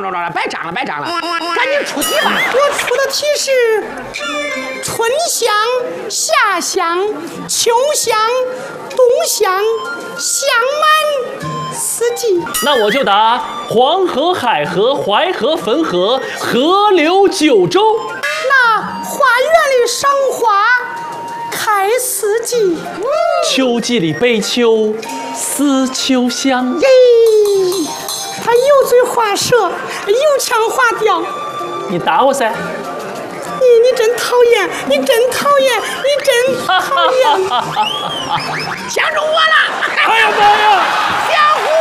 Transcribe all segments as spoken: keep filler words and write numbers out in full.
了，白长了，白长了，赶紧出题吧！ 我出的题是春香、夏香、秋香、冬香，香满四季。 那我就答黄河、海河、淮河、汾河，河流九州。 那花园里赏花开四季， 秋季里悲秋思秋香。 耶，他油嘴滑舌，油腔滑调。 你打我噻！ 你你真讨厌，你真讨厌，你真讨厌！ 想中我了！ 哎呀妈呀！ 小虎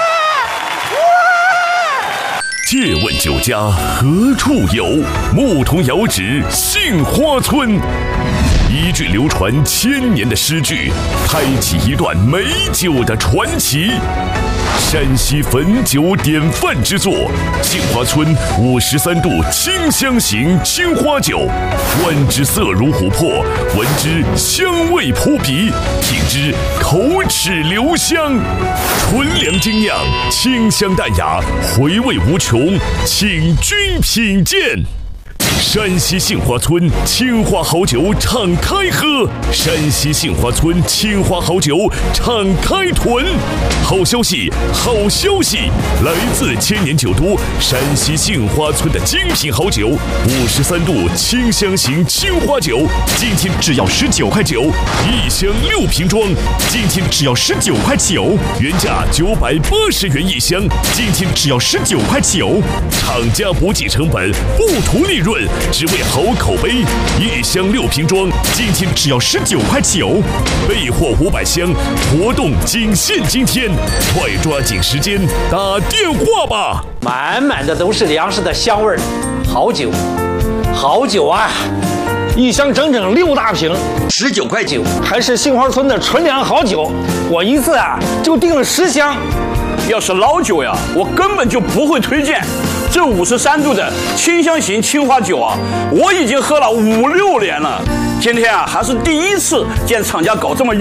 啊！ 借问酒家何处有？牧童遥指杏花村。一句流传千年的诗句，开启一段美酒的传奇。山西汾酒典范之作，杏花村五十三度清香型青花酒，观之色如琥珀，闻之香味扑鼻，品之口齿留香。纯粮精酿，清香淡雅，回味无穷，请君品鉴。山西杏花村青花好酒敞开喝，山西杏花村青花好酒敞开囤。好消息，好消息！来自千年酒都山西杏花村的精品好酒，五十三度清香型青花酒，今天只要十九块九，一箱六瓶装，今天只要十九块九，原价九百八十元一箱，今天只要十九块九，厂家不计成本，不图利润。只为好口碑，一箱六瓶装，今天只要十九块九，备货五百箱，活动仅限今天，快抓紧时间打电话吧！ 满满的都是粮食的香味儿，好酒，好酒啊！ 一箱整整六大瓶， 十九块九， 还是杏花村的纯粮好酒，我一次啊就订了十箱。 要是老酒呀，我根本就不会推荐。这五十三度的清香型青花酒啊，我已经喝了五六年了。今天啊，还是第一次见厂家搞这么